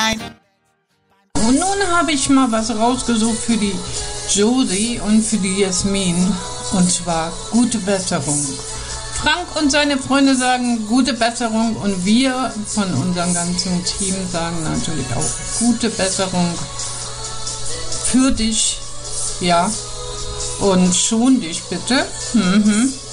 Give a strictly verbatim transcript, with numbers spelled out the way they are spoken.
Und nun habe ich mal was rausgesucht für die Josie und für die Jasmin. Und zwar gute Besserung. Frank und seine Freunde sagen gute Besserung und wir von unserem ganzen Team sagen natürlich auch gute Besserung für dich. Ja, und schon dich bitte. Mhm.